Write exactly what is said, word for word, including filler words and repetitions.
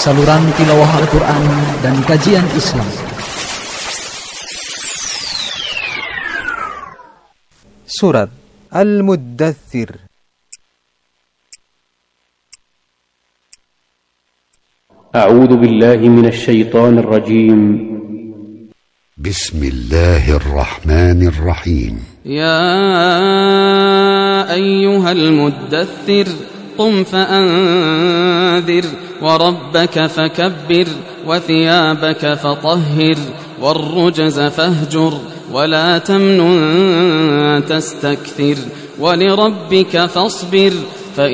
saluran tilawah Al-Quran dan kajian Islam. Surat Al-Muddathir. أعوذ بالله من الشيطان الرجيم. بسم الله الرحمن الرحيم. يا أيها المدثر قم فأنذر وربك فكبر وثيابك فطهر والرجز فاهجر ولا تمنن تستكثر ولربك فاصبر